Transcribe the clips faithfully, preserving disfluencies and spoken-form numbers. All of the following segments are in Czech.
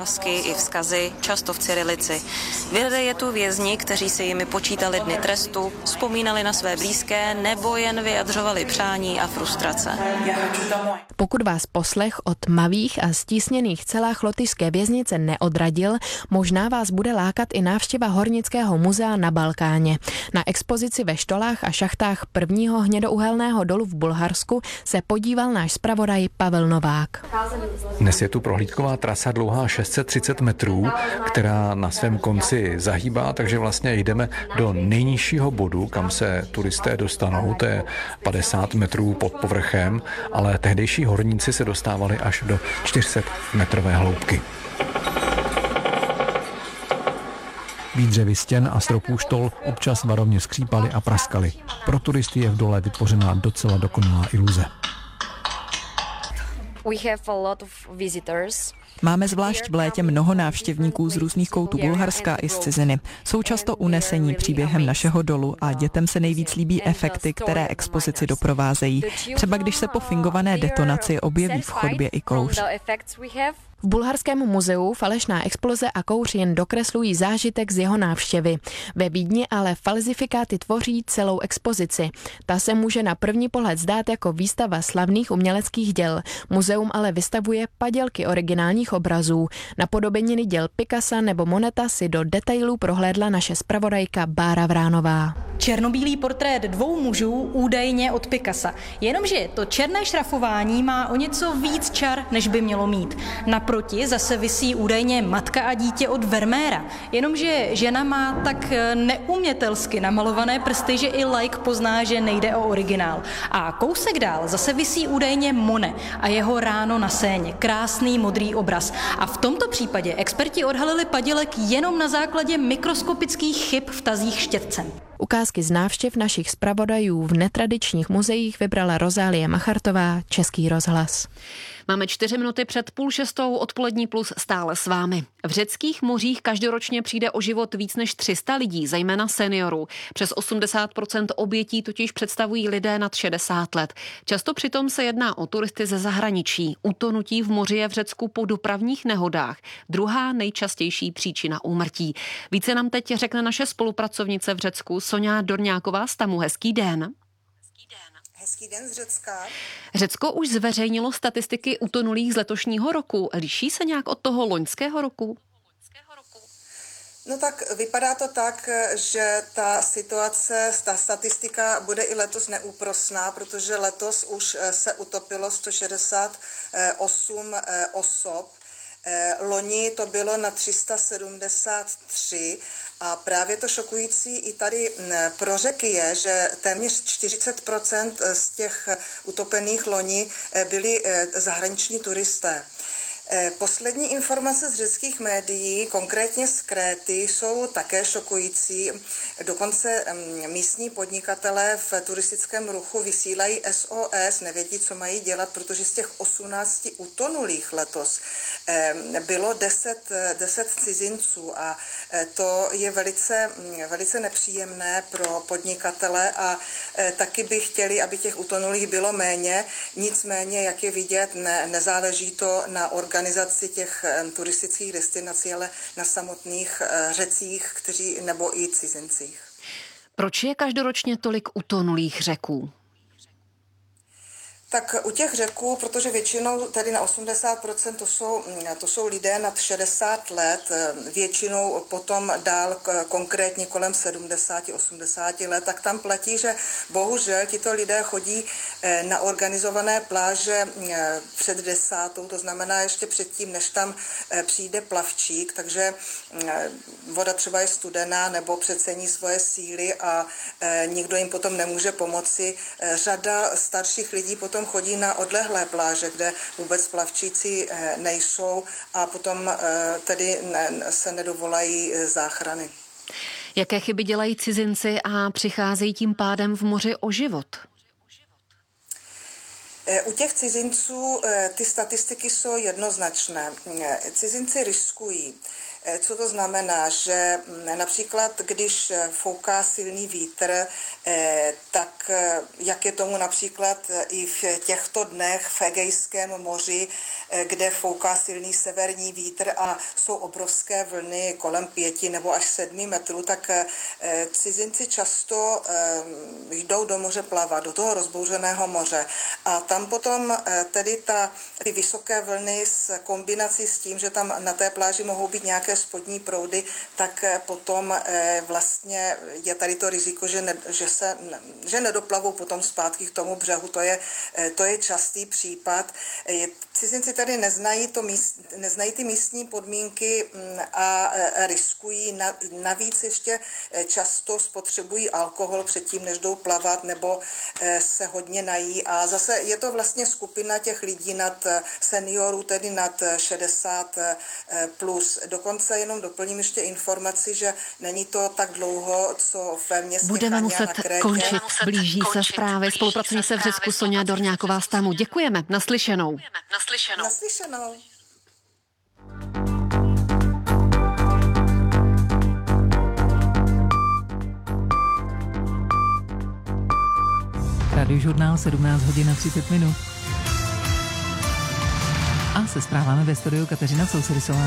I vzkazy, často v cyrilici. Vedli je tu vězni, kteří si jimi počítali dny trestu, vzpomínali na své blízké nebo jen vyjadřovali přání a frustrace. Pokud vás poslech o tmavých a stísněných celách lotyšské věznice neodradil, možná vás bude lákat i návštěva Hornického muzea na Balkáně. Na expozici ve štolách a šachtách prvního hnědouhelného dolu v Bulharsku se podíval náš zpravodaj Pavel Novák. Dnes je tu prohlídková trasa dlouhá šest set třicet metrů, která na svém konci zahýbá, takže vlastně jdeme do nejnižšího bodu, kam se turisté dostanou, to je padesát metrů pod povrchem, ale tehdejší horníci se dostávali až do čtyři sta metrové hloubky. Výdřevy stěn a stropů štol občas varovně skřípaly a praskaly. Pro turisty je v dole vytvořená docela dokonalá iluze. We have a lot of visitors. Máme zvlášť v létě mnoho návštěvníků z různých koutů Bulharska i z ciziny. Jsou často unesení příběhem našeho dolu a dětem se nejvíc líbí efekty, které expozici doprovázejí. Třeba když se po fingované detonaci objeví v chodbě i kouř. V Bulharském muzeu falešná exploze a kouř jen dokreslují zážitek z jeho návštěvy. Ve Vídni ale falzifikáty tvoří celou expozici. Ta se může na první pohled zdát jako výstava slavných uměleckých děl. Muzeum ale vystavuje padělky originálních obrazů. Napodobeniny děl Picassa nebo Moneta si do detailů prohlédla naše zpravodajka Bára Vránová. Černobílý portrét dvou mužů údajně od Picassa. Jenomže to černé šrafování má o něco víc čar, než by mělo mít. Naproti zase visí údajně Matka a dítě od Vermeera. Jenomže žena má tak neumětelsky namalované prsty, že i laik pozná, že nejde o originál. A kousek dál zase visí údajně Monet a jeho Ráno na Séně. Krásný modrý obraz. A v tomto případě experti odhalili padělek jenom na základě mikroskopických chyb v tazích štětcem. Ukázky z návštěv našich zpravodajů v netradičních muzeích vybrala Rozálie Machartová, Český rozhlas. Máme čtyři minuty před půl šestou, Odpolední plus stále s vámi. V řeckých mořích každoročně přijde o život víc než tři sta lidí, zejména seniorů. Přes osmdesát procent obětí totiž představují lidé nad šedesát let. Často přitom se jedná o turisty ze zahraničí. Utonutí v moři je v Řecku po dopravních nehodách druhá nejčastější příčina úmrtí. Více nám teď řekne naše spolupracovnice v Řecku Soňa Dorňáková z Tamu. Hezký den. Hezký den z Řecka. Řecko už zveřejnilo statistiky utonulých z letošního roku. Liší se nějak od toho loňského roku? No tak vypadá to tak, že ta situace, ta statistika bude i letos neúprosná, protože letos už se utopilo sto šedesát osm osob. Loni to bylo na tři sta sedmdesát tři a právě to šokující i tady pro Řeky je, že téměř čtyřicet procent z těch utopených loni byli zahraniční turisté. Poslední informace z řeckých médií, konkrétně z Kréty, jsou také šokující. Dokonce místní podnikatelé v turistickém ruchu vysílají S O S, nevědí, co mají dělat, protože z těch osmnácti utonulých letos bylo deset, deset cizinců a to je velice, velice nepříjemné pro podnikatele a taky by chtěli, aby těch utonulých bylo méně. Nicméně, jak je vidět, ne, nezáleží to na organizaci organizaci těch turistických destinací, ale na samotných Řecích, kteří nebo i cizincích. Proč je každoročně tolik utonulých Řeků? Tak u těch Řeků, protože většinou tedy na osmdesát procent to jsou, to jsou lidé nad šedesát let, většinou potom dál konkrétně kolem sedmdesát osmdesát let, tak tam platí, že bohužel tito lidé chodí na organizované pláže před desátou, to znamená ještě předtím, než tam přijde plavčík, takže voda třeba je studená nebo přecení svoje síly a nikdo jim potom nemůže pomoci. Řada starších lidí potom chodí na odlehlé pláže, kde vůbec plavčíci nejsou a potom tedy se nedovolají záchrany. Jaké chyby dělají cizinci a přicházejí tím pádem v moři o život? U těch cizinců ty statistiky jsou jednoznačné. Cizinci riskují Co to znamená? Že například, když fouká silný vítr, tak jak je tomu například i v těchto dnech v Egejském moři, kde fouká silný severní vítr a jsou obrovské vlny kolem pěti nebo až sedmi metrů, tak cizinci často jdou do moře plavat, do toho rozbouřeného moře. A tam potom tedy ta, ty vysoké vlny s kombinací s tím, že tam na té pláži mohou být nějaké spodní proudy, tak potom vlastně je tady to riziko, že, ne, že se že nedoplavou potom zpátky k tomu břehu. To je, to je častý případ. Cizinci tady neznají, to míst, neznají ty místní podmínky a riskují. Navíc ještě často spotřebují alkohol předtím, než jdou plavat, nebo se hodně nají. A zase je to vlastně skupina těch lidí nad seniorů, tedy nad šedesát plus. Dokonce jenom doplním ještě informaci, že není to tak dlouho, co ve městě Budeme Chania muset na Krétě. končit. Blíží se zprávy. Spolupracovnice v Řecku Sonja Dorňáková z Támu. Děkujeme. Naslyšenou. Naslyšenou. Naslyšenou. Radiožurnál sedmnáct hodin a třicet minut. A se zprávami ve studiu Kateřina Sousedisová.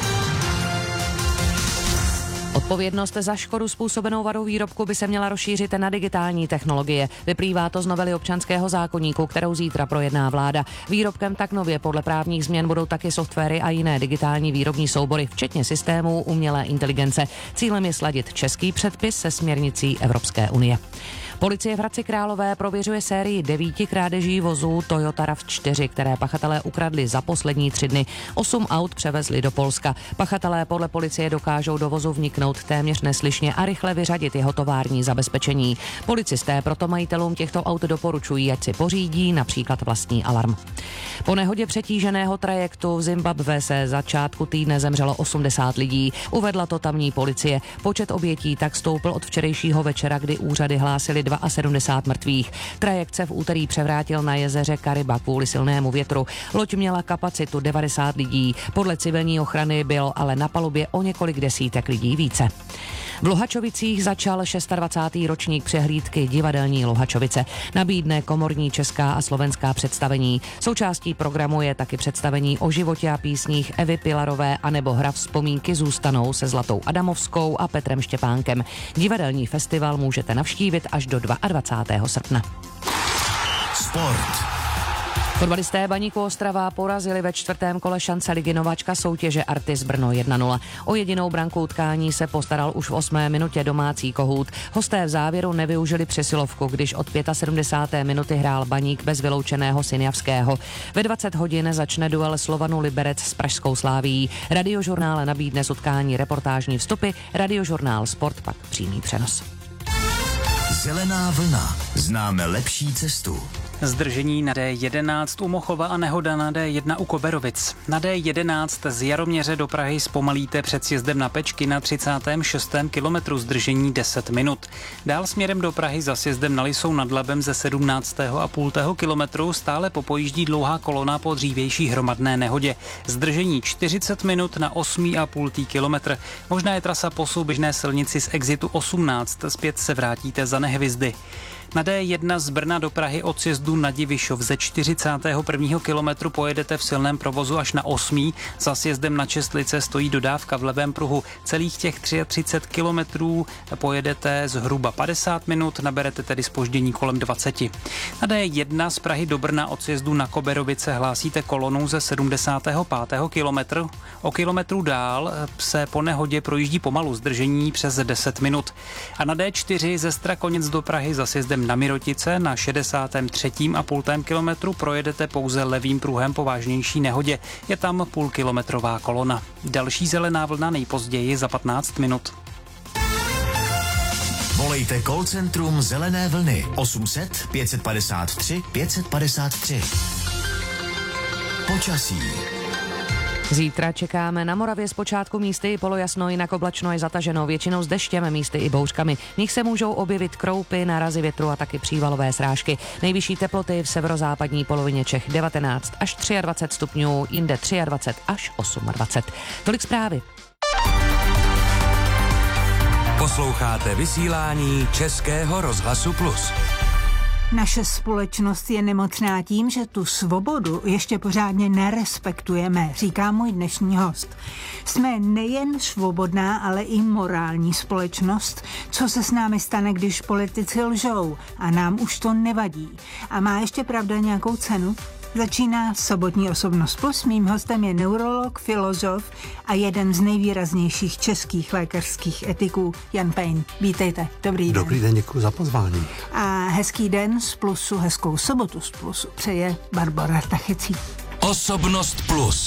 Odpovědnost za škodu způsobenou vadou výrobku by se měla rozšířit na digitální technologie. Vyplývá to z novely občanského zákoníku, kterou zítra projedná vláda. Výrobkem tak nově podle právních změn budou taky softwary a jiné digitální výrobní soubory, včetně systémů umělé inteligence. Cílem je sladit český předpis se směrnicí Evropské unie. Policie v Hradci Králové prověřuje sérii devíti krádeží vozů Toyota RAV čtyři, které pachatelé ukradli za poslední tři dny. Osm aut převezli do Polska. Pachatelé podle policie dokážou do vozu vniknout téměř neslyšně a rychle vyřadit jeho tovární zabezpečení. Policisté proto majitelům těchto aut doporučují, ať si pořídí například vlastní alarm. Po nehodě přetíženého trajektu v Zimbabwe se začátku týdne zemřelo osmdesát lidí. Uvedla to tamní policie. Počet obětí tak stoupl od včerejšího večera, kdy úřady hlásily sedmdesát dva mrtvých. Trajekt se v úterý převrátil na jezeře Kariba kvůli silnému větru. Loď měla kapacitu devadesát lidí. Podle civilní ochrany bylo ale na palubě o několik desítek lidí více. V Luhačovicích začal dvacátý šestý ročník přehlídky Divadelní Luhačovice. Nabídne komorní česká a slovenská představení. Součástí programu je taky představení o životě a písních Evy Pilarové anebo hra Vzpomínky zůstanou se Zlatou Adamovskou a Petrem Štěpánkem. Divadelní festival můžete navštívit až do dvacátého druhého srpna. Sport. Fotbalisté Baníku Ostrava porazili ve čtvrtém kole šance ligy nováčka soutěže Artis Brno jedna nula. O jedinou branku utkání se postaral už v osmé minutě domácí Kohút. Hosté v závěru nevyužili přesilovku, když od sedmdesáté páté minuty hrál Baník bez vyloučeného Syniavského. Ve dvacet hodin začne duel Slovanu Liberec s pražskou Slávií. Radiožurnál nabídne z utkání reportážní vstupy, Radiožurnál Sport pak přímý přenos. Zelená vlna. Známe lepší cestu. Zdržení na D jedenáct u Mochova a nehoda na D jedna u Koberovic. Na D jedenáct z Jaroměře do Prahy zpomalíte před sjezdem na Pečky na třicátém šestém kilometru, zdržení deset minut. Dál směrem do Prahy za sjezdem na Lisou nad Labem ze sedmnáctého a půl kilometru stále popojíždí dlouhá kolona po dřívější hromadné nehodě. Zdržení čtyřicet minut na osm a půl kilometr. Možná je trasa po souběžné silnici z exitu osmnáct, zpět se vrátíte za Nehvizdy. Na D jedna z Brna do Prahy od sjezdu na Divišov ze čtyřicátého prvního kilometru pojedete v silném provozu až na osmý. Za sjezdem na Čestlice stojí dodávka v levém pruhu. Celých těch třicet tři kilometrů pojedete zhruba padesát minut, naberete tedy zpoždění kolem dvacet. Na D jedna z Prahy do Brna od sjezdu na Koberovice hlásíte kolonu ze sedmdesátého pátého kilometru. O kilometru dál se po nehodě projíždí pomalu, zdržení přes deset minut. A na D čtyři ze Strakonic do Prahy za sjezdem na Mirotice na šedesátém třetím a půl kilometru projedete pouze levým pruhem po vážnější nehodě. Je tam půlkilometrová kolona. Další zelená vlna nejpozději za patnáct minut. Volejte call centrum Zelené vlny osm set pět padesát tři pět padesát tři. Počasí. Zítra čekáme na Moravě zpočátku místy i polojasno, jinak oblačno je zataženo, většinou s deštěm, místy i bouřkami. V nich se můžou objevit kroupy, nárazy větru a taky přívalové srážky. Nejvyšší teploty v severozápadní polovině Čech devatenáct až dvacet tři stupňů, jinde dvacet tři až dvacet osm. Tolik zprávy. Posloucháte vysílání Českého rozhlasu Plus. Naše společnost je nemocná tím, že tu svobodu ještě pořádně nerespektujeme, říká můj dnešní host. Jsme nejen svobodná, ale i morální společnost. Co se s námi stane, když politici lžou? A nám už to nevadí. A má ještě pravda nějakou cenu? Začíná sobotní Osobnost Plus. Mým hostem je neurolog, filozof a jeden z nejvýraznějších českých lékařských etiků, Jan Pejn. Vítejte. Dobrý den. Dobrý den, děkuji za pozvání. A hezký den z Plusu, hezkou sobotu z Plusu přeje Barbora Tachecí. Osobnost Plus.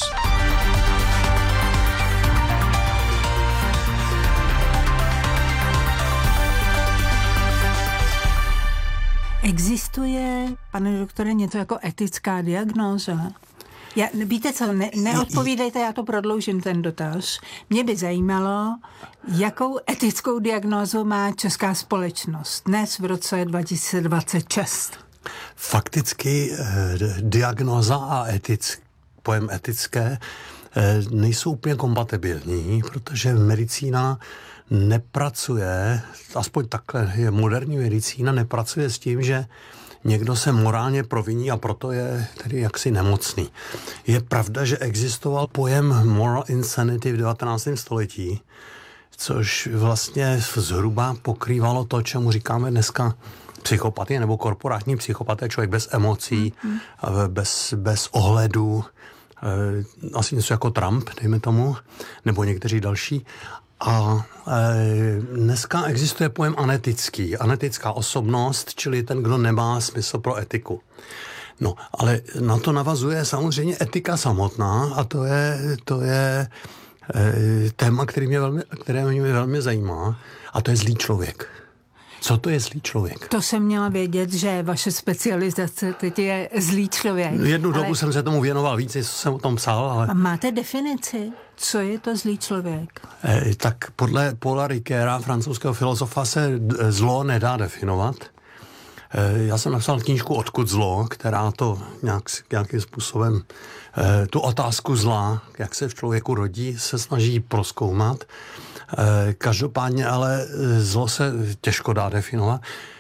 Existuje, pane doktore, něco jako etická diagnóza? Já, víte co, ne, neodpovídejte, já to prodloužím ten dotaz. Mě by zajímalo, jakou etickou diagnózu má česká společnost dnes v roce dva tisíce dvacet šest. Fakticky eh, diagnóza a etic, pojem etické eh, nejsou úplně kompatibilní, protože medicína nepracuje, aspoň takhle je moderní medicína, nepracuje s tím, že někdo se morálně proviní a proto je tedy jaksi nemocný. Je pravda, že existoval pojem moral insanity v devatenáctém století, což vlastně zhruba pokrývalo to, čemu říkáme dneska psychopatie nebo korporátní psychopatie, člověk bez emocí, mm-hmm. bez, bez ohledu, asi něco jako Trump, dejme tomu, nebo někteří další. A e, dneska existuje pojem anetický, anetická osobnost, čili ten, kdo nemá smysl pro etiku. No, ale na to navazuje samozřejmě etika samotná a to je, to je e, téma, který mě velmi, které mě velmi zajímá, a to je zlý člověk. Co to je zlý člověk? To jsem měla vědět, že vaše specializace teď je zlý člověk. Jednu ale... dobu jsem se tomu věnoval víc, co jsem o tom psal, ale... A máte definici? Co je to zlý člověk? E, tak podle Paula Ricoeura, francouzského filozofa, se zlo nedá definovat. E, já jsem napsal knížku Odkud zlo, která to nějak, nějakým způsobem e, tu otázku zla, jak se v člověku rodí, se snaží prozkoumat. E, každopádně ale zlo se těžko dá definovat.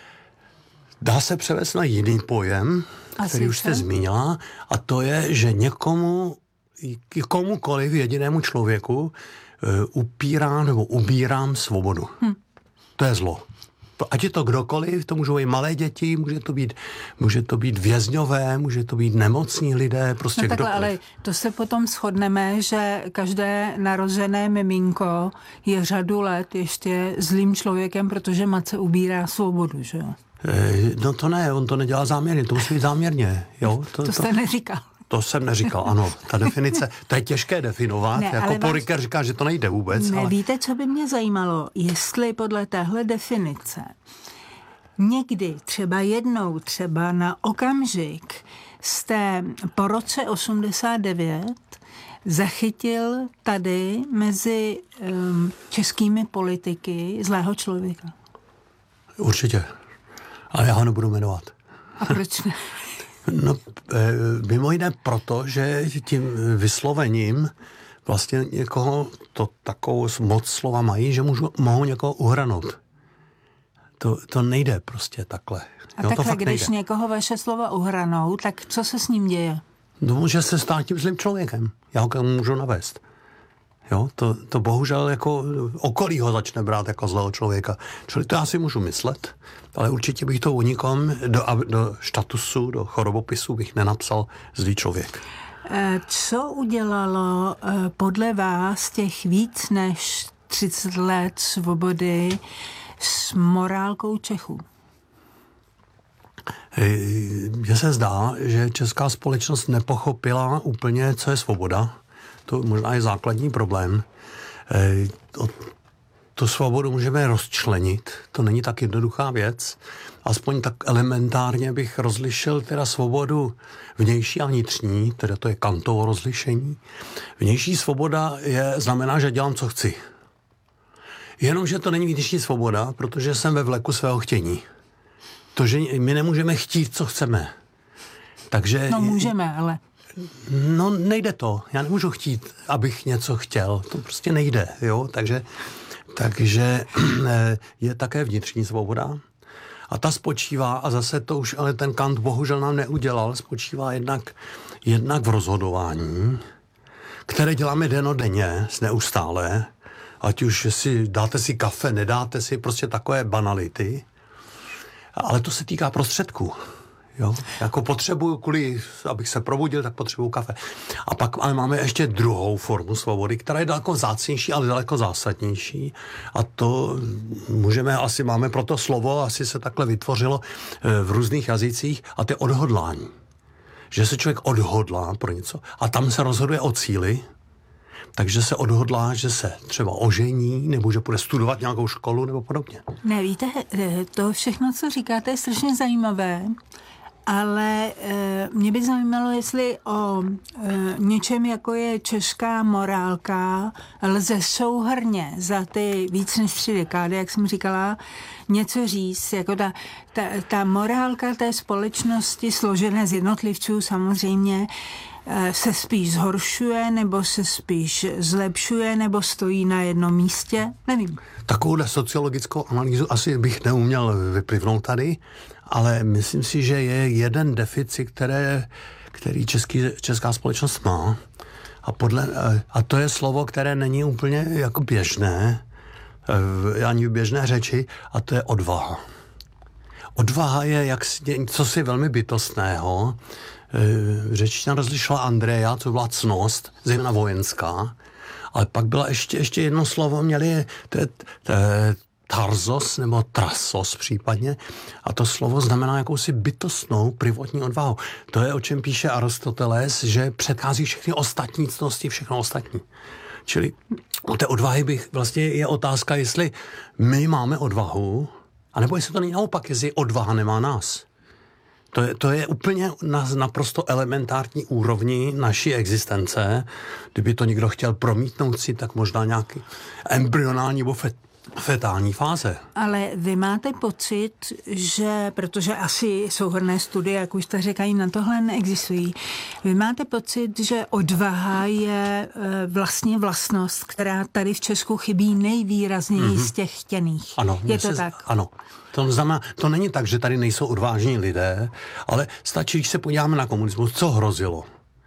Dá se převést na jiný pojem, a který už jste zmínila, a to je, že někomu komukoliv, jedinému člověku uh, upírá nebo ubírám svobodu. Hm. To je zlo. Ať je to kdokoliv, to můžou být malé děti, může to být, může to být vězňové, může to být nemocní lidé, prostě no takhle, ale to se potom shodneme, že každé narozené miminko je řadu let ještě zlým člověkem, protože matce ubírá svobodu, že jo? E, no to ne, on to nedělá záměrně, to musí být záměrně. Jo? To, to jste to... neříkal. To jsem neříkal, ano. Ta definice, to je těžké definovat. Ne, jako Paul Ricoeur říká, že to nejde vůbec. Ne, ale... Víte, co by mě zajímalo? Jestli podle téhle definice někdy, třeba jednou, třeba na okamžik jste po roce osmdesát devět zachytil tady mezi um, českými politiky zlého člověka. Určitě. Ale já ho nebudu jmenovat. A proč ne? No, e, mimo jiné proto, že tím vyslovením vlastně někoho, to takovou moc slova mají, že můžu, mohou někoho uhranout. To, to nejde prostě takhle. A jo, takhle, to když nejde. někoho vaše slova uhranou, tak co se s ním děje? No, může se stát tím zlým člověkem. Já ho můžu navést. Jo, to, to bohužel jako okolí ho začne brát jako zlého člověka. Čili to já si můžu myslet, ale určitě bych to u nikom do, do statusu, do chorobopisu bych nenapsal zlý člověk. Co udělalo podle vás těch víc než třicet let svobody s morálkou Čechů? Mně se zdá, že česká společnost nepochopila úplně, co je svoboda. To možná je základní problém. E, to, tu svobodu můžeme rozčlenit, to není tak jednoduchá věc. Aspoň tak elementárně bych rozlišil teda svobodu vnější a vnitřní, teda to je Kantovo rozlišení. Vnější svoboda je, znamená, že dělám, co chci. Jenomže to není vnitřní svoboda, protože jsem ve vleku svého chtění. To, že my nemůžeme chtít, co chceme. Takže... No můžeme, ale... No nejde to. Já nemůžu chtít, abych něco chtěl. To prostě nejde, jo. Takže Takže je také vnitřní svoboda. A ta spočívá, a zase to už ale ten Kant bohužel nám neudělal, spočívá jednak, jednak v rozhodování, které děláme dennodenně, neustále, ať už si dáte si kafe, nedáte si, prostě takové banality, ale to se týká prostředků. Jo? Jako potřebuju, kvůli, abych se probudil, tak potřebuju kafe. A pak ale máme ještě druhou formu svobody, která je daleko vzácnější, ale daleko zásadnější. A to můžeme, asi máme pro to slovo, asi se takhle vytvořilo v různých jazycích, a to je odhodlání. Že se člověk odhodlá pro něco a tam se rozhoduje o cíli, takže se odhodlá, že se třeba ožení, nebo že bude studovat nějakou školu, nebo podobně. Ne, víte, to všechno, co říkáte, je strašně zajímavé, ale e, mě by zajímalo, jestli o e, něčem, jako je česká morálka, lze souhrnně za ty víc než tři dekády, jak jsem říkala, něco říct, jako ta, ta, ta morálka té společnosti, složené z jednotlivců samozřejmě, se spíš zhoršuje, nebo se spíš zlepšuje, nebo stojí na jednom místě? Nevím. Takovouhle sociologickou analýzu asi bych neuměl vyplivnout tady, ale myslím si, že je jeden deficit, které, který český, česká společnost má. A, podle, a to je slovo, které není úplně jako běžné, ani v běžné řeči, a to je odvaha. Odvaha je jak cosi velmi bytostného. Řečtina rozlišila Andreja, co byla ctnost, zejména vojenská, ale pak byla ještě, ještě jedno slovo, měli to je, to je tarzos nebo trasos případně, a to slovo znamená jakousi bytostnou prvotní odvahu. To je, o čem píše Aristoteles, že předchází všechny ostatní ctnosti, všechno ostatní. Čili u té odvahy bych vlastně je otázka, jestli my máme odvahu, anebo jestli to není naopak, jestli odvaha nemá nás. To je, to je úplně na naprosto elementární úrovni naší existence. Kdyby to někdo chtěl promítnout si, tak možná nějaký embryonální nebo fet, fetální fáze. Ale vy máte pocit, že, protože asi souhrnné studie, jak už jste říkají, na tohle neexistují, vy máte pocit, že odvaha je vlastně vlastnost, která tady v Česku chybí nejvýrazněji mm-hmm. z těch chtěných. Ano, je to se, tak? Ano. To znamená, to není tak, že tady nejsou odvážní lidé, ale stačí, když se podíváme na komunismus, co hrozilo.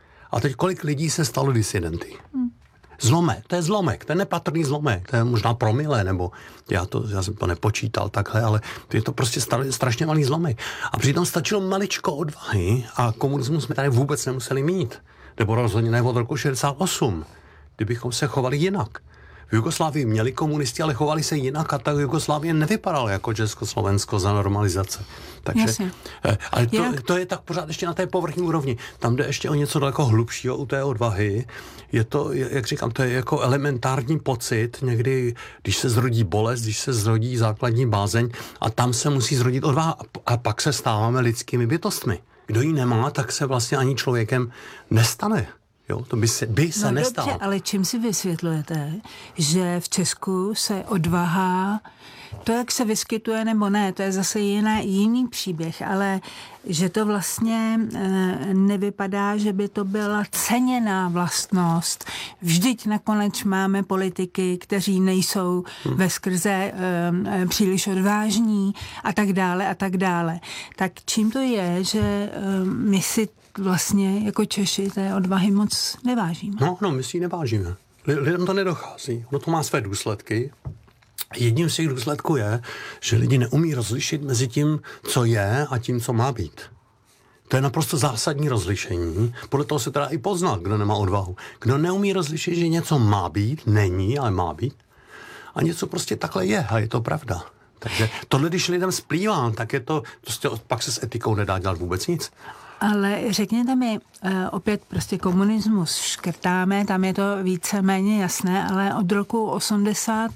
A teď kolik lidí se stalo disidenty? Hmm. Zlomek, to je zlomek, to je nepatrný zlomek, to je možná promile, nebo já, to, já jsem to nepočítal takhle, ale to je to prostě strašně malý zlomek. A přitom stačilo maličko odvahy a komunismus jsme tady vůbec nemuseli mít. Nebo rozhodně ne od roku šedesát osm, kdybychom se chovali jinak. V Jugoslávii měli komunisti, ale chovali se jinak a ta Jugoslávie nevypadala jako Československo za normalizace. Takže, Jasně. ale to, to je tak pořád ještě na té povrchní úrovni. Tam jde ještě o něco daleko hlubšího u té odvahy. Je to, jak říkám, to je jako elementární pocit někdy, když se zrodí bolest, když se zrodí základní bázeň a tam se musí zrodit odvaha a pak se stáváme lidskými bytostmi. Kdo ji nemá, tak se vlastně ani člověkem nestane. Jo, to by se, by se no nestalo. Dobře, ale čím si vysvětlujete, že v Česku se odvaha, to, jak se vyskytuje nebo ne, to je zase jiná, jiný příběh, ale že to vlastně e, nevypadá, že by to byla ceněná vlastnost. Vždyť nakonec máme politiky, kteří nejsou hmm. veskrze e, e, příliš odvážní a tak dále a tak dále. Tak čím to je, že e, my si vlastně jako Češi té odvahy moc nevážíme? No, no, my si ji nevážíme. Lidem to nedochází. Ono to má své důsledky. Jedním z těch důsledků je, že lidi neumí rozlišit mezi tím, co je a tím, co má být. To je naprosto zásadní rozlišení. Podle toho se teda i pozná, kdo nemá odvahu. Kdo neumí rozlišit, že něco má být, není, ale má být. A něco prostě takhle je a je to pravda. Takže tohle, když lidem splývá, tak je to, prostě pak se s etikou nedá dělat vůbec nic. Ale řekněte mi, opět prostě komunismus škrtáme, tam je to víceméně jasné, ale od roku osmdesát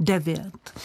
devět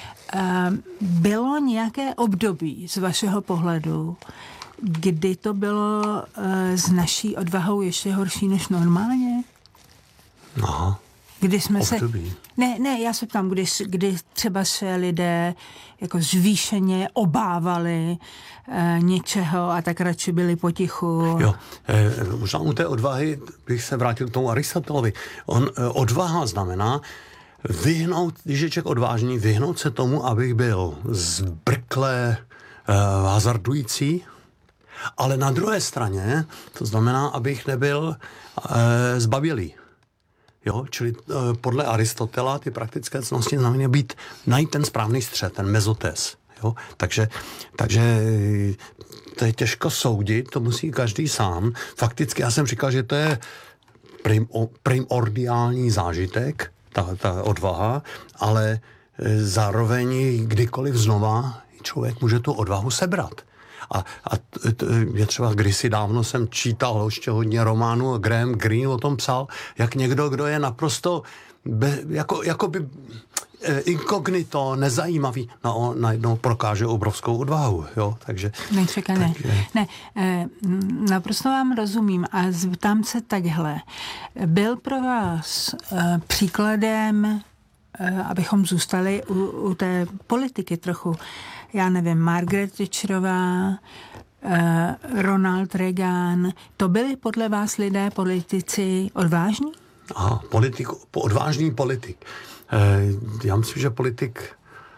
bylo nějaké období z vašeho pohledu, kdy to bylo s naší odvahou ještě horší než normálně? Aha. Kdy jsme období. se... Ne, ne, já se ptám, kdy, kdy třeba se lidé jako zvýšeně obávali e, něčeho a tak radši byli potichu. Jo, e, možná u té odvahy bych se vrátil k tomu Aristotelovi. On, e, odvaha znamená vyhnout, když je člověk odvážný, vyhnout se tomu, abych byl zbrkle uh, hazardující, ale na druhé straně, to znamená, abych nebyl uh, zbabělý. Jo, čili uh, podle Aristotela ty praktické cnosti znamená být, najít ten správný střed, ten mezotes. Jo? Takže, takže to je těžko soudit, to musí každý sám. Fakticky já jsem říkal, že to je prim, primordiální zážitek, ta, ta odvaha, ale zároveň kdykoliv znova člověk může tu odvahu sebrat. A, a t, t, je třeba kdysi dávno jsem čítal ještě hodně románů, Graham Greene o tom psal, jak někdo, kdo je naprosto be, jako, jako by inkognito, nezajímavý, no, najednou prokáže obrovskou odvahu, jo, takže... Nečekaně. Takže... Ne, eh, naprosto vám rozumím a zeptám se takhle. Byl pro vás eh, příkladem, eh, abychom zůstali u, u té politiky trochu, já nevím, Margaret Thatcherová, eh, Ronald Reagan, to byli podle vás lidé, politici odvážní? Aha, politik, odvážný politik. Já myslím, že politik,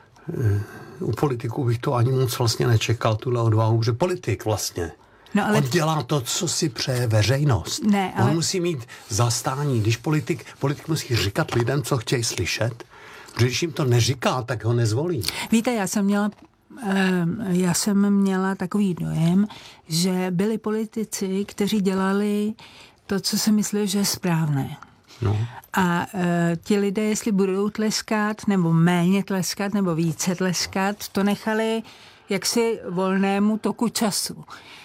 u politiků bych to ani moc vlastně nečekal, tuhle odvahu, že politik vlastně, no, ale... on dělá to, co si přeje veřejnost. Ne, ale... On musí mít zastání, když politik, politik musí říkat lidem, co chtějí slyšet, protože když jim to neříká, tak ho nezvolí. Víte, já jsem měla já jsem měla takový dojem, že byli politici, kteří dělali to, co si mysleli, že je správné. No. A e, ti lidé, jestli budou tleskat, nebo méně tleskat, nebo více tleskat, to nechali jaksi volnému toku času.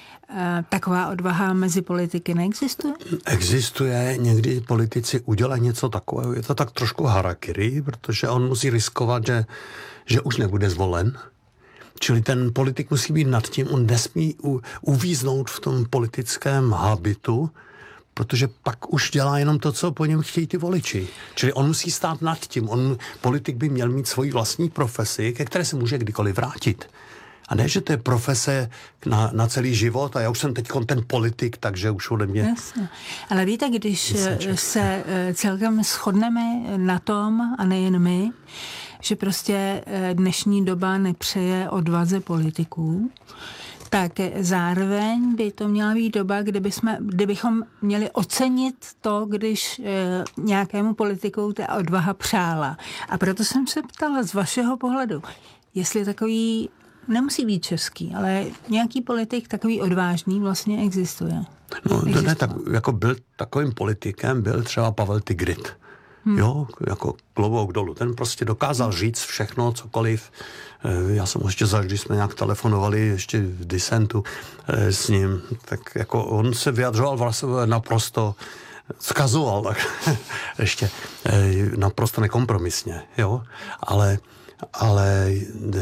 E, taková odvaha mezi politiky neexistuje? Existuje, někdy politici udělají něco takového, je to tak trošku harakiri, protože on musí riskovat, že, že už nebude zvolen. Čili ten politik musí být nad tím, on nesmí u, uvíznout v tom politickém habitu, protože pak už dělá jenom to, co po něm chtějí ty voliči. Čili on musí stát nad tím. On, politik by měl mít svoji vlastní profesi, ke které se může kdykoliv vrátit. A ne, že to je profese na, na celý život a já už jsem teď ten politik, takže už ode mě... Jasně. Ale víte, když se celkem shodneme na tom, a nejen my, že prostě dnešní doba nepřeje odvaze politiků, tak zároveň by to měla být doba, kde, bychom, kde bychom měli ocenit to, když e, nějakému politiku ta odvaha přála. A proto jsem se ptala z vašeho pohledu, jestli takový, nemusí být český, ale nějaký politik takový odvážný vlastně existuje. No, ne, tak, jako byl takovým politikem, byl třeba Pavel Tigrit. Hmm. Jo, jako klobouk dolů. Ten prostě dokázal říct všechno, cokoliv. Já jsem ho ještě zažil, když jsme nějak telefonovali ještě v disentu s ním, tak jako on se vyjadřoval vlastně naprosto, vzkazoval tak, ještě naprosto nekompromisně, jo, ale, ale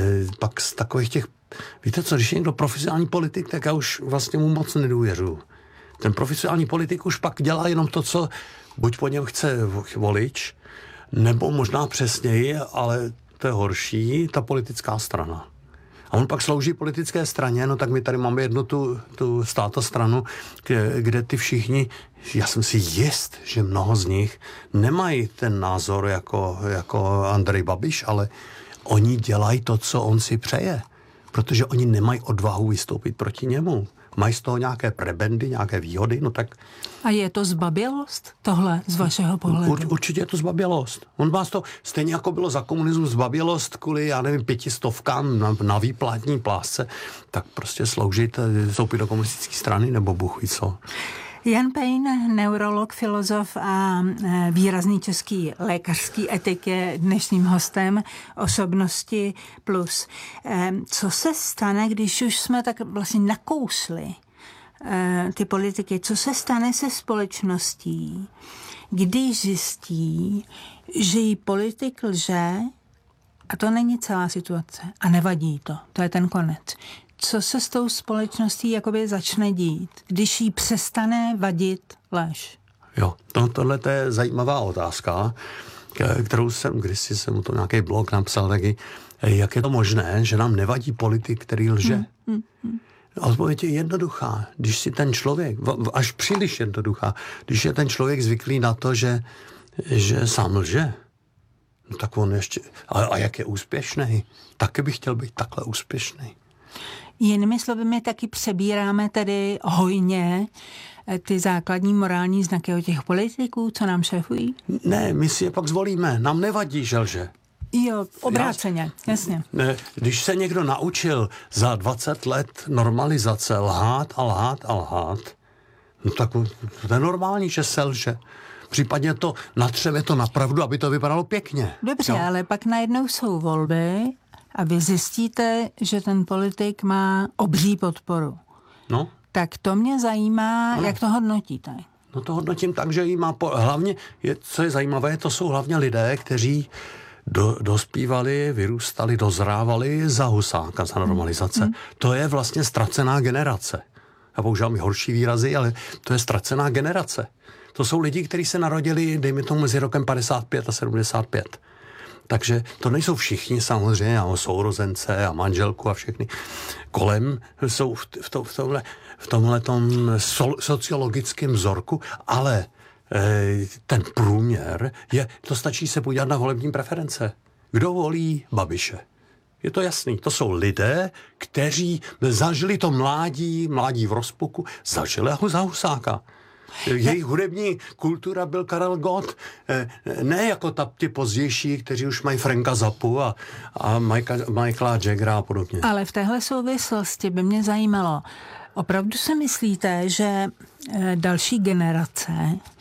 pak z takových těch, víte co, když je někdo profesionální politik, tak já už vlastně mu moc nedůvěřuju. Ten profesionální politik už pak dělá jenom to, co buď po něm chce volič, nebo možná přesněji, ale to je horší, ta politická strana. A on pak slouží politické straně, no tak my tady máme jednu tu, tu státostranu, kde, kde ty všichni, já jsem si jist, že mnoho z nich nemají ten názor jako, jako Andrej Babiš, ale oni dělají to, co on si přeje, protože oni nemají odvahu vystoupit proti němu. Mají z toho nějaké prebendy, nějaké výhody, no tak... A je to zbabělost tohle z vašeho pohledu? Ur, určitě je to zbabělost. On vás to, stejně jako bylo za komunismu zbabělost kvůli, já nevím, pětistovkám na, na výplatní plásce, tak prostě sloužit, vstoupit do komunistické strany nebo bůh ví co. Jan Payne, neurolog, filozof a výrazný český lékařský etik, je dnešním hostem Osobnosti plus. Co se stane, když už jsme tak vlastně nakousli ty politiky, co se stane se společností, když zjistí, že jí politik lže, a to není celá situace, a nevadí to, to je ten konec. Co se s tou společností jakoby začne dít, když jí přestane vadit lež? Jo, to, tohle to je zajímavá otázka, kterou jsem, když jsem mu to nějaký blog napsal taky, jak je to možné, že nám nevadí politik, který lže? Hmm, hmm, hmm. Odpověď je jednoduchá. Když si ten člověk, až příliš jednoduchá, když je ten člověk zvyklý na to, že, že sám lže, No tak on ještě, a, a jak je úspěšný? Taky bych chtěl být takhle úspěšný. Jinými slovy, my taky přebíráme tedy hojně ty základní morální znaky od těch politiků, co nám šéfují? Ne, my si je pak zvolíme. Nám nevadí, že lže. Jo, obráceně, jasně. Ne, když se někdo naučil za dvacet let normalizace lhát a lhát a lhát, no tak to je normální, že se lže. Případně to natřeme to na pravdu, aby to vypadalo pěkně. Dobře, jo? Ale pak najednou jsou volby a vy zjistíte, že ten politik má obří podporu. No. Tak to mě zajímá, no. Jak to hodnotíte? No to hodnotím tak, že jí má... Po... Hlavně, je, co je zajímavé, to jsou hlavně lidé, kteří do, dospívali, vyrůstali, dozrávali za Husáka, za normalizace. Hmm. To je vlastně ztracená generace. Já používám i horší výrazy, ale to je ztracená generace. To jsou lidi, kteří se narodili, dejme tomu, mezi rokem padesát pět a sedmdesát pět. Takže to nejsou všichni samozřejmě, a sourozence a manželku a všechny. Kolem jsou v, v, to, v tomhle, v tomhletom so, sociologickém vzorku, ale e, ten průměr je, to stačí se podívat na volební preference. Kdo volí Babiše? Je to jasný. To jsou lidé, kteří zažili to mládí, mládí v rozpuku, zažili ho za Husáka. Jejich hudební kultura byl Karel Gott, ne jako ta, ty pozdější, kteří už mají Franka Zappu a, a Michaela, Michaela Jaggera a podobně. Ale v téhle souvislosti by mě zajímalo, opravdu si myslíte, že další generace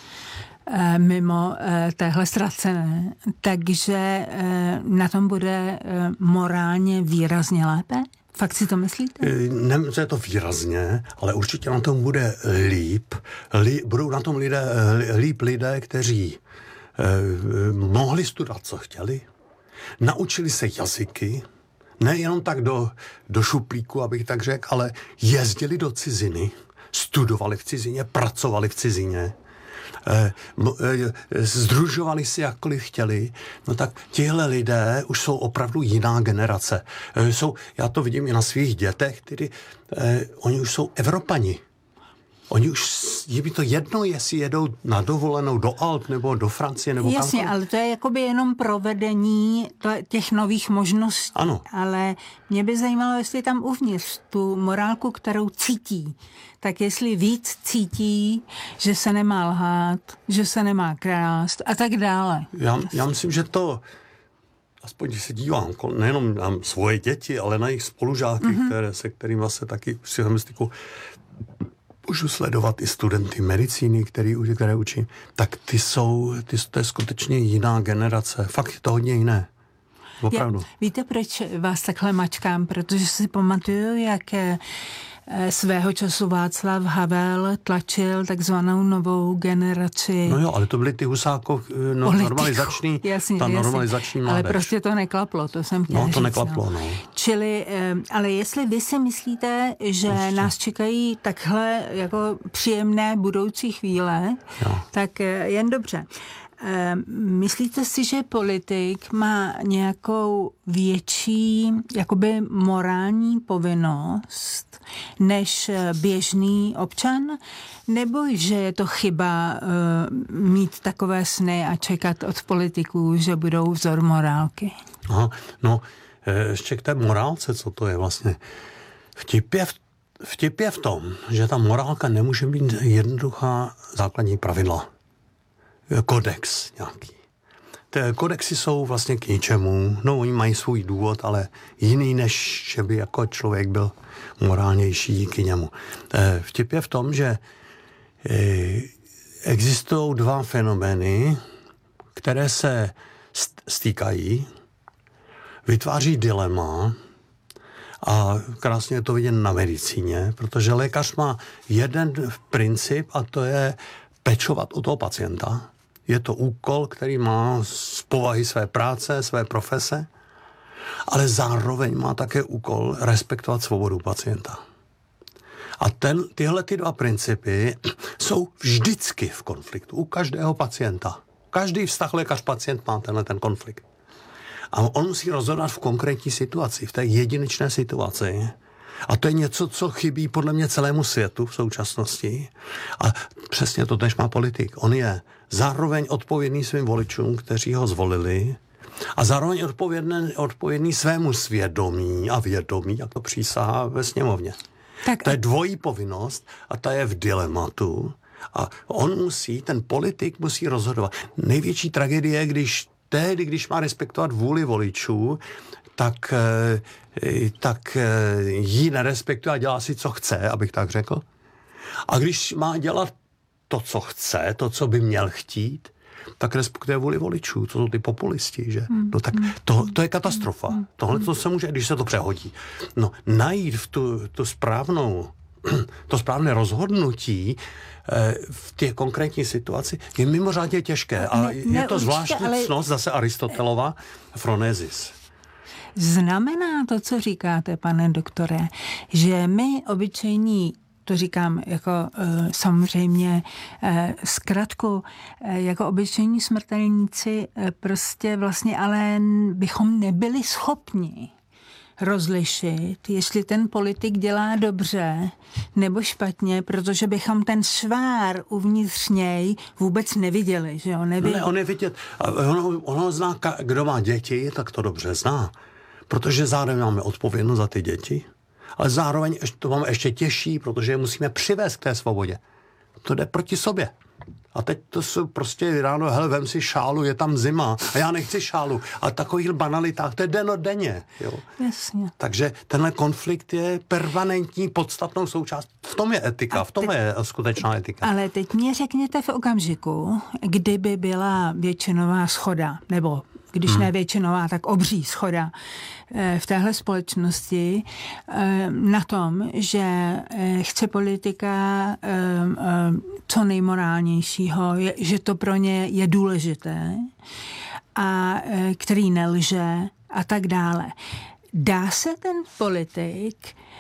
mimo téhle ztracené, takže na tom bude morálně výrazně lépe? Fakt si to myslíte? Nevím, co je to výrazně, ale určitě na tom bude líp. Lí, budou na tom lidé, líp lidé, kteří eh, mohli studovat, co chtěli, naučili se jazyky, nejenom tak do, do šuplíku, abych tak řekl, ale jezdili do ciziny, studovali v cizině, pracovali v cizině, Eh, eh, združovali si jakkoliv chtěli, no tak tihle lidé už jsou opravdu jiná generace. Eh, jsou, já to vidím i na svých dětech, tedy eh, oni už jsou Evropani. Oni už, je by to jedno, jestli jedou na dovolenou do Alp nebo do Francie nebo kamkoliv. Jasně, ale to je jakoby jenom provedení těch nových možností. Ano. Ale mě by zajímalo, jestli tam uvnitř tu morálku, kterou cítí, tak jestli víc cítí, že se nemá lhát, že se nemá krást a tak dále. Já, já myslím, že to, aspoň když se dívám, nejenom na svoje děti, ale na jejich spolužáky, mm-hmm. které, se kterými se taky psychometriku můžu sledovat i studenty medicíny, který, které učím, tak ty jsou, ty, to je skutečně jiná generace. Fakt je to hodně jiné. Opravdu. Já, víte, proč vás takhle mačkám? Protože si pamatuju, jak svého času Václav Havel tlačil takzvanou novou generaci. No jo, ale to byly ty Husákov no, normalizační, jasně, ta jasně. normalizační mládež. Ale prostě to neklaplo, to jsem chtěla No, to říct, neklaplo, no. no. Čili, ale jestli vy si myslíte, že ještě nás čekají takhle jako příjemné budoucí chvíle, jo. Tak jen dobře. Myslíte si, že politik má nějakou větší jakoby morální povinnost než běžný občan? Nebo že je to chyba uh, mít takové sny a čekat od politiků, že budou vzor morálky? Aha, no, ještě k té morálce, co to je vlastně. Vtip je v, vtip je v tom, že ta morálka nemůže být jednoduchá základní pravidla. Kodex nějaký. Ty kodexy jsou vlastně k ničemu. No, oni mají svůj důvod, ale jiný, než že by jako člověk byl morálnější díky němu. Vtip je v tom, že existují dva fenomény, které se stýkají, vytváří dilema a krásně je to vidět na medicíně, protože lékař má jeden princip a to je pečovat o toho pacienta. Je to úkol, který má z povahy své práce, své profese, ale zároveň má také úkol respektovat svobodu pacienta. A ten, tyhle ty dva principy jsou vždycky v konfliktu u každého pacienta. Každý vztah lékař-pacient má tenhle ten konflikt. A on musí rozhodovat v konkrétní situaci, v té jedinečné situaci. A to je něco, co chybí podle mě celému světu v současnosti. A přesně to tež má politik. On je zároveň odpovědný svým voličům, kteří ho zvolili, A zároveň odpovědný, odpovědný svému svědomí a vědomí, jak to přísahá ve sněmovně. Tak to je dvojí povinnost a ta je v dilematu. A on musí, ten politik musí rozhodovat. Největší tragédie je, když tehdy, když má respektovat vůli voličů, tak, tak ji nerespektuje a dělá si, co chce, abych tak řekl. A když má dělat to, co chce, to, co by měl chtít, tak respektuje vůli voličů. To jsou ty populisti, že? No tak to, to je katastrofa. Tohle to se může, když se to přehodí. No, najít v tu, tu správnou, to správné rozhodnutí v té konkrétní situaci je mimořádně těžké. A ne, je to zvláštní ale... ctnost zase Aristotelova Phronesis. Znamená to, co říkáte, pane doktore, že my obyčejní, to říkám jako uh, samozřejmě uh, zkratku, uh, jako obyčejní smrtelníci uh, prostě vlastně ale bychom nebyli schopni rozlišit, jestli ten politik dělá dobře nebo špatně, protože bychom ten svár uvnitř něj vůbec neviděli, že jo? Nevi... Ne, on je vidět. Ono, ono zná, kdo má děti, tak to dobře zná. Protože zároveň máme odpovědnost za ty děti, ale zároveň to máme ještě těžší, protože je musíme přivést k té svobodě. To jde proti sobě. A teď to jsou prostě ráno, hele, vem si šálu, je tam zima a já nechci šálu. A takových banalitách, to je dennodenně. Jo. Jasně. Takže tenhle konflikt je permanentní, podstatnou součást. V tom je etika, v tom teď, je skutečná etika. Ale teď mě řekněte v okamžiku, kdyby byla většinová shoda, nebo když hmm. ne většinová, tak obří shoda v téhle společnosti na tom, že chce politika co nejmorálnějšího, že to pro ně je důležité a který nelže a tak dále. Dá se ten politik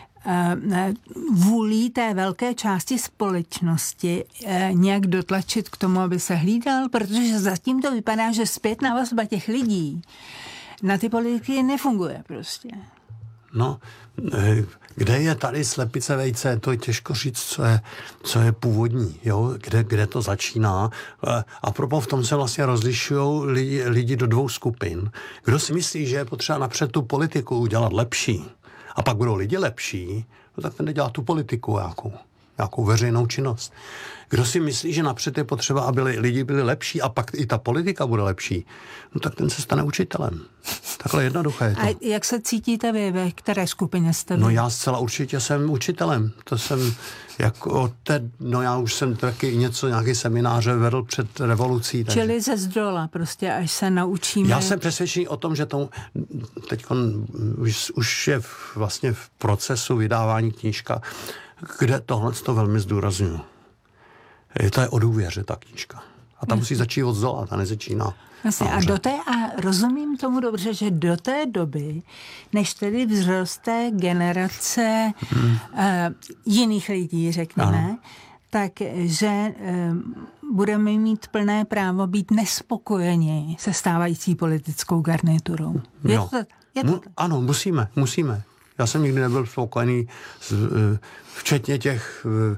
vůlí té velké části společnosti nějak dotlačit k tomu, aby se hlídal, protože zatím to vypadá, že zpětná vazba těch lidí na ty politiky nefunguje prostě. No, kde je tady slepice vejce, to je těžko říct, co je, co je původní, jo? Kde, kde to začíná. A proto v tom se vlastně rozlišují lidi, lidi do dvou skupin. Kdo si myslí, že je potřeba napřed tu politiku udělat lepší, a pak budou lidi lepší, no tak ten jde dělat tu politiku nějakou, nějakou veřejnou činnost. Kdo si myslí, že napřed je potřeba, aby lidi byli lepší a pak i ta politika bude lepší, no tak ten se stane učitelem. Takhle jednoduché je to. A jak se cítíte vy, ve které skupině jste vy? No já zcela určitě jsem učitelem. To jsem jako te, no já už jsem taky něco, nějaký semináře vedl před revolucí. Takže... Čili ze zdola prostě, až se naučíme. Já jsem přesvědčený o tom, že to teď už, už je v, vlastně v procesu vydávání knížka, kde tohle to velmi zdůrazňuji. To je o důvěře, ta knížka. A ta musí začít od zdola, ta nezačíná. Vlastně, a, do té, a rozumím tomu dobře, že do té doby, než tedy vzroste generace hmm. uh, jiných lidí, řekněme, ano. takže uh, budeme mít plné právo být nespokojeni se stávající politickou garniturou. Je jo. to, je to Mu, ano, musíme, musíme. Já jsem nikdy nebyl spokojený, s, uh, včetně těch... Uh,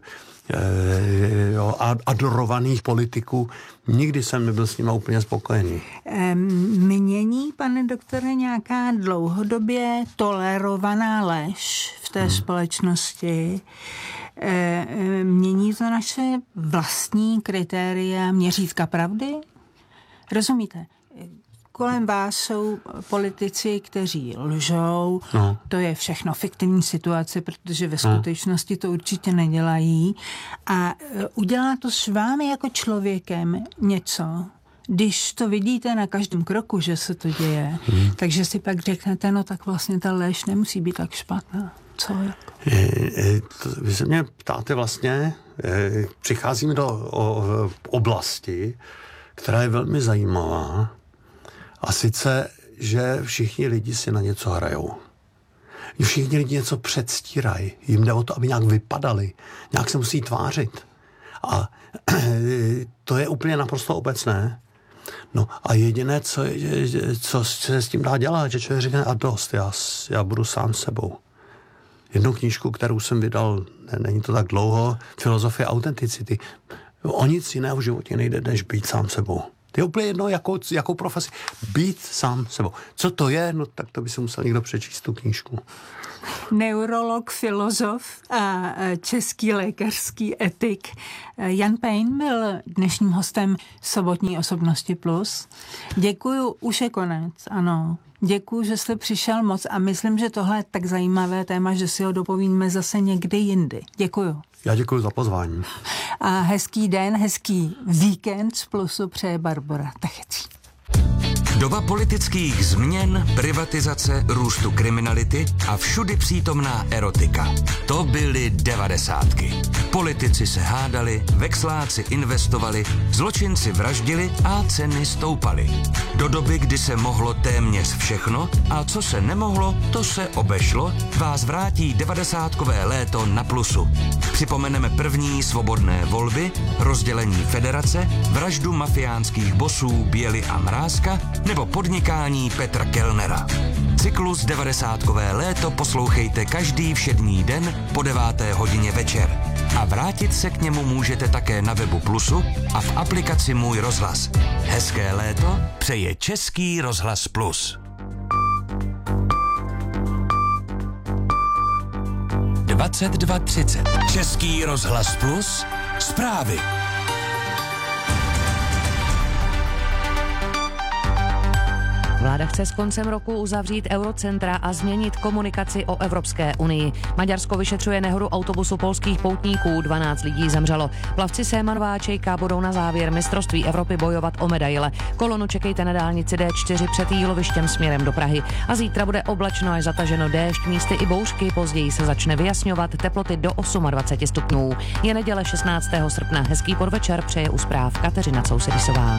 Jo, adorovaných politiků. Nikdy jsem nebyl s nimi úplně spokojený. Mění, pane doktore, nějaká dlouhodobě tolerovaná lež v té hmm. společnosti? Mění to naše vlastní kritéria měřítka pravdy? Rozumíte? Kolem vás jsou politici, kteří lžou, no. To je všechno fiktivní situace, protože ve skutečnosti to určitě nedělají. A udělá to s vámi jako člověkem něco, když to vidíte na každém kroku, že se to děje, hmm. takže si pak řeknete, no tak vlastně ta lež nemusí být tak špatná. Co jako? Vy se mě ptáte vlastně, přicházíme do oblasti, která je velmi zajímavá, a sice, že všichni lidi si na něco hrajou. Všichni lidi něco předstírají. Jim jde o to, aby nějak vypadali. Nějak se musí tvářit. A to je úplně naprosto obecné. No a jediné, co, co se s tím dá dělat, že člověk řekne, a dost, já, já budu sám sebou. Jednu knížku, kterou jsem vydal, ne, není to tak dlouho, Filozofie autenticity. O nic jiného v životě nejde, než být sám sebou. To je úplně jedno, jakou, jakou profesi. Být sám sebou. Co to je? No tak to by se musel někdo přečíst tu knížku. Neurolog, filozof a český lékařský etik Jan Pejn byl dnešním hostem Sobotní osobnosti plus. Děkuju, už je konec, ano. Děkuju, že jste přišel moc a myslím, že tohle je tak zajímavé téma, že si ho dopovíme zase někdy jindy. Děkuju. Já děkuji za pozvání. A hezký den, hezký víkend z Plusu přeje Barbora Techecí. Doba politických změn, privatizace, růstu kriminality a všudy přítomná erotika. To byly devadesátky. Politici se hádali, vexláci investovali, zločinci vraždili a ceny stoupaly. Do doby, kdy se mohlo téměř všechno a co se nemohlo, to se obešlo, vás vrátí devadesátkové léto na Plusu. Připomeneme první svobodné volby, rozdělení federace, vraždu mafiánských bosů Běly a Mrázka nebo podnikání Petra Kellnera. Cyklus devadesátkové léto poslouchejte každý všední den po deváté hodině večer. A vrátit se k němu můžete také na webu Plusu a v aplikaci Můj rozhlas. Hezké léto přeje Český rozhlas Plus. dvacet dva třicet. Český rozhlas Plus. Zprávy. Vláda chce s koncem roku uzavřít eurocentra a změnit komunikaci o Evropské unii. Maďarsko vyšetřuje nehodu autobusu polských poutníků, dvanáct lidí zemřelo. Plavci Sémanová a Čejka budou na závěr mistrovství Evropy bojovat o medaile. Kolonu čekejte na dálnici D čtyři před Jílovištěm směrem do Prahy. A zítra bude oblačno až zataženo déšť, místy i bouřky, později se začne vyjasňovat, teploty do dvacet osm stupňů. Je neděle šestnáctého srpna, hezký podvečer přeje u zpráv Kateřina Cousedisová.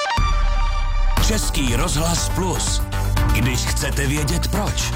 Český rozhlas Plus. Když chcete vědět proč.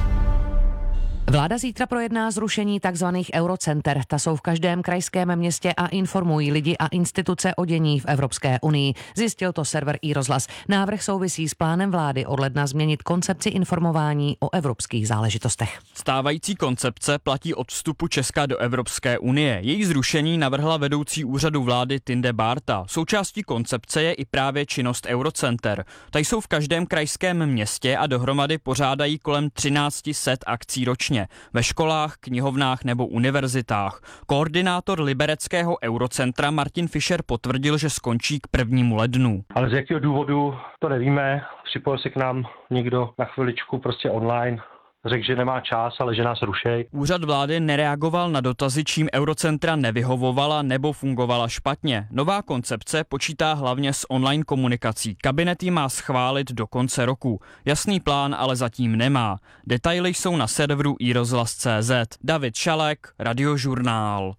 Vláda zítra projedná zrušení tzv. Eurocenter. Ta jsou v každém krajském městě a informují lidi a instituce o dění v Evropské unii. Zjistil to server iRozhlas. Návrh souvisí s plánem vlády od ledna změnit koncepci informování o evropských záležitostech. Stávající koncepce platí od vstupu Česka do Evropské unie. Její zrušení navrhla vedoucí úřadu vlády Tinde Bárta. Součástí koncepce je i právě činnost Eurocenter. Ta jsou v každém krajském městě a dohromady pořádají kolem třináct set akcí ročně. Ve školách, knihovnách nebo univerzitách. Koordinátor libereckého Eurocentra Martin Fischer potvrdil, že skončí k prvnímu lednu. Ale z jakého důvodu, to nevíme. Připojil se k nám někdo na chviličku prostě online. Řekl, že nemá čas, ale že nás rušej. Úřad vlády nereagoval na dotazy, čím Eurocentra nevyhovovala nebo fungovala špatně. Nová koncepce počítá hlavně s online komunikací. Kabinet ji má schválit do konce roku. Jasný plán ale zatím nemá. Detaily jsou na serveru iRozhlas tečka cé zet. David Šalek, Radiožurnál.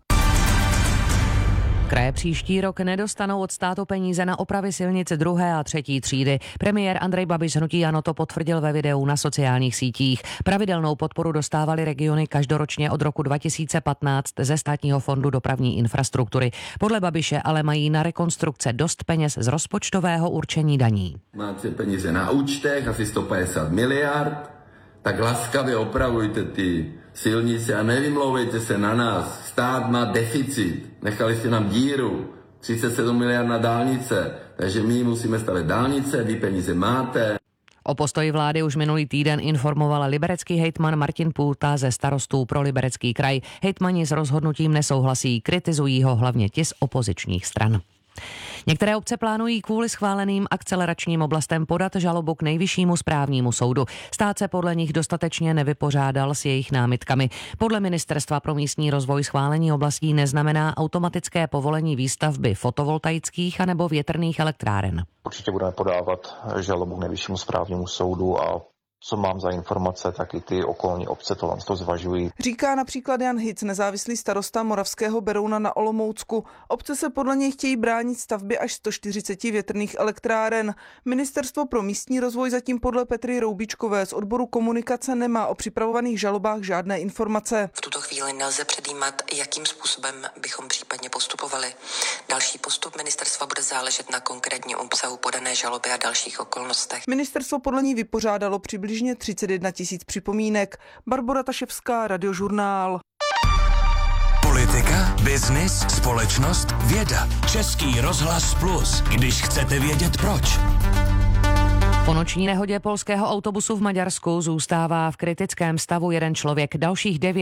Kraje příští rok nedostanou od státu peníze na opravy silnic druhé a třetí třídy. Premiér Andrej Babiš z hnutí ANO to potvrdil ve videu na sociálních sítích. Pravidelnou podporu dostávaly regiony každoročně od roku dva tisíce patnáct ze Státního fondu dopravní infrastruktury. Podle Babiše ale mají na rekonstrukce dost peněz z rozpočtového určení daní. Máte peníze na účtech, asi sto padesát miliard, tak laskavě opravujte ty silnice a nevymlouvejte se na nás. Stát má deficit. Nechali jste nám díru. třicet sedm miliard na dálnice. Takže my musíme stavět dálnice, vy peníze máte. O postoji vlády už minulý týden informovala liberecký hejtman Martin Půta ze Starostů pro Liberecký kraj. Hejtmani s rozhodnutím nesouhlasí, kritizují ho hlavně ti z opozičních stran. Některé obce plánují kvůli schváleným akceleračním oblastem podat žalobu k Nejvyššímu správnímu soudu. Stát se podle nich dostatečně nevypořádal s jejich námitkami. Podle Ministerstva pro místní rozvoj schválení oblastí neznamená automatické povolení výstavby fotovoltaických anebo větrných elektráren. Určitě budeme podávat žalobu k Nejvyššímu správnímu soudu a co mám za informace, tak i ty okolní obce to to zvažují. Říká například Jan Hic, nezávislý starosta Moravského Berouna na Olomoucku. Obce se podle něj chtějí bránit stavby až sto čtyřicet větrných elektráren. Ministerstvo pro místní rozvoj zatím podle Petry Roubičkové z odboru komunikace nemá o připravovaných žalobách žádné informace. V tuto chvíli nelze předjímat, jakým způsobem bychom případně postupovali. Další postup ministerstva bude záležet na konkrétním obsahu podané žaloby a dalších okolnostech. Ministerstvo podle ní vypořádalo přibližně Přibližně třicet jedna tisíc připomínek. Barbora Taševská, Radiožurnál. Politika Biznis, společnost, věda. Český rozhlas Plus, když chcete vědět proč. Po noční nehodě polského autobusu v Maďarsku zůstává v kritickém stavu jeden člověk, dalších devět